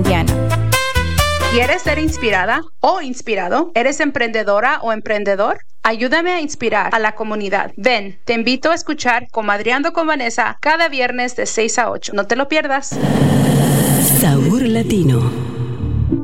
cristiana. ¿Quieres ser inspirada o inspirado? ¿Eres emprendedora o emprendedor? Ayúdame a inspirar a la comunidad. Ven, te invito a escuchar Comadreando con Vanessa cada viernes de 6 a 8. No te lo pierdas. Sabor Latino.